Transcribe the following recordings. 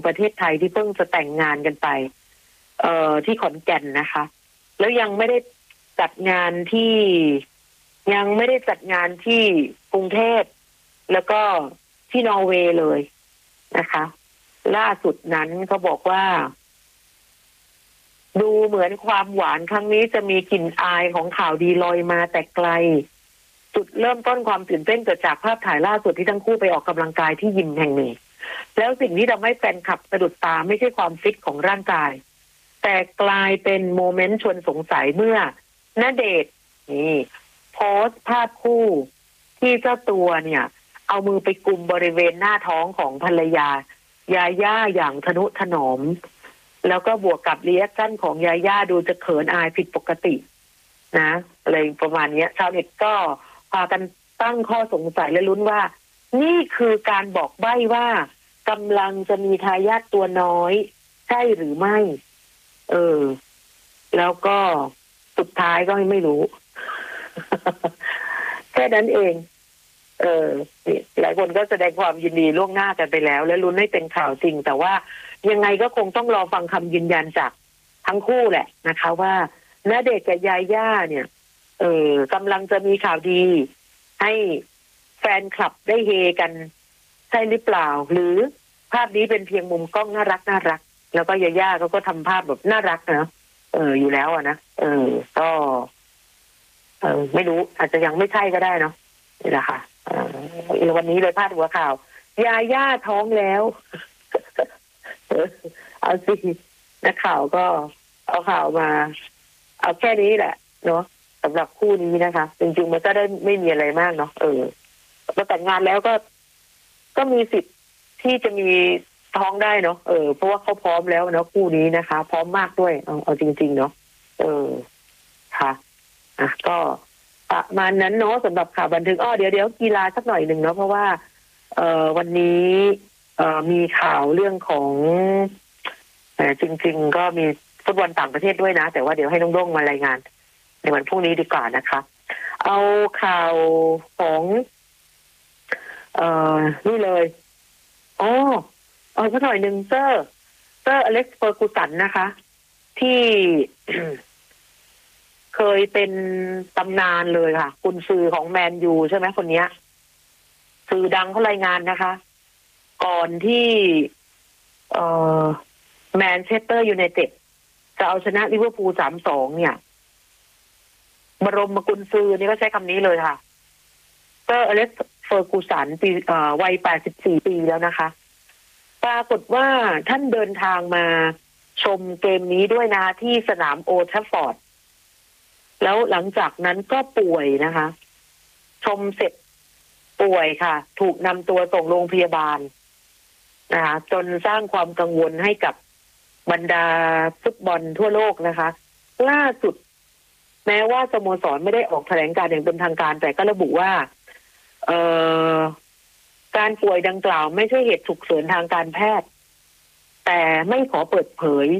ประเทศไทยที่เพิ่งจะแต่งงานกันไปที่ขอนแก่นนะคะแล้วยังไม่ได้จัดงานที่กรุงเทพแล้วก็ที่นอร์เวย์เลยนะคะล่าสุดนั้นเขาบอกว่าดูเหมือนความหวานครั้งนี้จะมีกลิ่นอายของข่าวดีลอยมาแต่ไกลจุดเริ่มต้นความตื่นเต้นเกิดจากภาพถ่ายล่าสุดที่ทั้งคู่ไปออกกำลังกายที่ยิมแห่งหนึ่งแล้วสิ่งที่ทำให้แฟนคลับสะดุดตาไม่ใช่ความฟิตของร่างกายแต่กลายเป็นโมเมนต์ชวนสงสัยเมื่อณเดชน์นี่โพสต์ภาพคู่ที่เจ้าตัวเนี่ยเอามือไปกุมบริเวณหน้าท้องของภรรยายาย่าอย่างทนุถนอมแล้วก็บวกกับรีแอคชั่นของยาย่าดูจะเขินอายผิดปกตินะอะไรประมาณนี้ชาวเน็ตก็พากันตั้งข้อสงสัยและลุ้นว่านี่คือการบอกใบ้ว่ากำลังจะมีทายาทตัวน้อยใช่หรือไม่แล้วก็สุดท้ายก็ไม่รู้ แค่นั้นเองหลายคนก็แสดงความยินดีล่วงหน้ากันไปแล้วและลุ้นให้เป็นข่าวจริงแต่ว่ายังไงก็คงต้องรอฟังคำยืนยันจากทั้งคู่แหละนะคะว่าณเดชน์กับยาย่าเนี่ยกำลังจะมีข่าวดีให้แฟนคลับได้เฮกันใช่หรือเปล่าหรือภาพนี้เป็นเพียงมุมกล้องน่ารักแล้วก็ยาย่าก็ทำภาพแบบน่ารักนะอยู่แล้วนะก็ไม่รู้อาจจะยังไม่ใช่ก็ได้เนาะนี่แหละค่ะวันนี้เลยพาดหัวข่าวยาย่าท้องแล้วเอาสินักข่าวก็เอาข่าวมาเอาแค่นี้แหละเนาะสำหรับคู่นี้นะคะจริงๆมันก็ได้ไม่มีอะไรมากเนาะแล้วแต่งงานแล้วก็มีสิทธิ์ที่จะมีท้องได้เนาะเพราะว่าเขาพร้อมแล้วเนาะคู่นี้นะคะพร้อมมากด้วยเอาจริงๆเนาะค่ะก็ประมาณนั้นเนาะสำหรับข่าวบันเทิงเดี๋ยวกีฬาสักหน่อยหนึ่งเนาะเพราะว่าวันนี้มีข่าวเรื่องของจริงๆก็มีฟุตบอลต่างประเทศด้วยนะแต่ว่าเดี๋ยวให้น้องด้งมารายงานในวันพรุ่งนี้ดีกว่านะคะเอาข่าวของนี่เลยเอาสักหน่อยหนึ่งเซอร์อเล็กซ์เฟอร์กูสันนะคะที่ เคยเป็นตำนานเลยค่ะกุนซือของแมนยูใช่ไหมคนนี้สื่อดังเขารายงานนะคะก่อนที่แมนเชสเตอร์ยูไนเต็ดจะเอาชนะลิเวอร์พูล 3-2 เนี่ยบรมกุนซือนี่ก็ใช้คำนี้เลยค่ะเซอร์อเล็กซ์เฟอร์กูสันปีวัย 84 ปีแล้วนะคะปรากฏว่าท่านเดินทางมาชมเกมนี้ด้วยนะที่สนามโอลด์แทราฟฟอร์ดแล้วหลังจากนั้นก็ป่วยนะคะชมเสร็จป่วยค่ะถูกนำตัวส่งโรงพยาบาลนะคะจนสร้างความกังวลให้กับบรรดาฟุตบอลทั่วโลกนะคะล่าสุดแม้ว่าสโมสรไม่ได้ออกแถลงการอย่างเป็นทางการแต่ก็ระบุว่าการป่วยดังกล่าวไม่ใช่เหตุฉุกเฉินทางการแพทย์แต่ไม่ขอเปิดเผย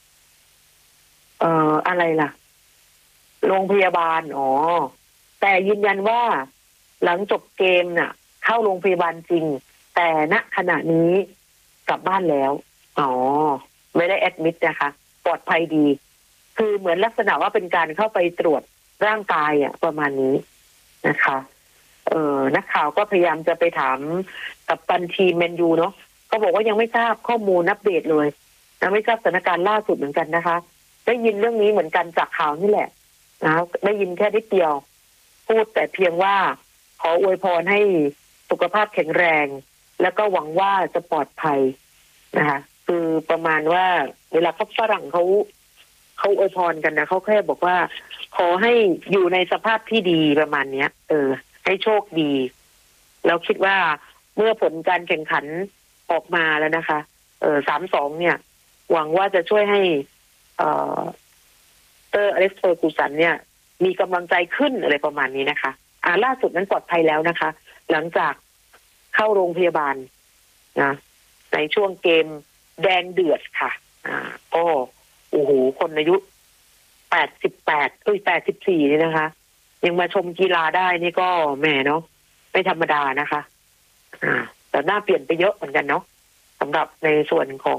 อะไรล่ะโรงพยาบาลแต่ยืนยันว่าหลังจบเกมน่ะเข้าโรงพยาบาลจริงแต่ณขณะนี้กลับบ้านแล้วไม่ได้แอดมิดนะคะปลอดภัยดีคือเหมือนลักษณะว่าเป็นการเข้าไปตรวจร่างกายประมาณนี้นะคะนักข่าวก็พยายามจะไปถามกัปตันทีมแมนยูเนาะก็บอกว่ายังไม่ทราบข้อมูลอัปเดตเลยไม่ทราบสถานการณ์ล่าสุดเหมือนกันนะคะได้ยินเรื่องนี้เหมือนกันจากข่าวนี่แหละนะได้ยินแค่นิดเดียวพูดแต่เพียงว่าขออวยพรให้สุขภาพแข็งแรงแล้วก็หวังว่าจะปลอดภัยนะคะคือประมาณว่าเวลาเขาฝรั่งเขาอวยพรกันนะเขาแค่บอกว่าขอให้อยู่ในสภาพที่ดีประมาณเนี้ยให้โชคดีแล้วคิดว่าเมื่อผลการแข่งขันออกมาแล้วนะคะ3-2เนี่ยหวังว่าจะช่วยให้เตอร์อเล็กซ์เฟอร์กูสันเนี่ยมีกำลังใจขึ้นอะไรประมาณนี้นะคะล่าสุดนั้นปลอดภัยแล้วนะคะหลังจากเข้าโรงพยาบาลนะในช่วงเกมแดงเดือดค่ะโอ้โหคนอายุ84นี่นะคะยังมาชมกีฬาได้นี่ก็แหมเนาะไม่ธรรมดานะคะแต่หน้าเปลี่ยนไปเยอะเหมือนกันเนาะสำหรับในส่วนของ